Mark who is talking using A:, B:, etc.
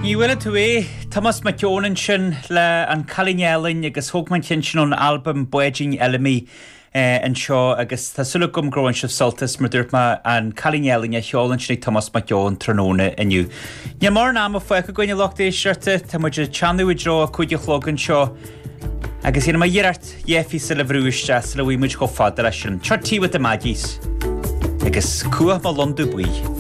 A: Ní bhfuil tú é Thomas McKeown sin le an Callinelling agus thugman sin an album Bueding Elemi an seo agus tá sula gom groin sih soltas mar dúirt an Callinelling a cheolann sin Thomas McKeown tróna inniu. Ní mar ná a foicha goine lochtaí seirte tá muidir teanú i dro a chuide chlógan seo agus íana dhearart dhéhí sa le bhrúiste sa le bhí muid go fád lei sin. Teirtíh a magís agus cua má Londú buí.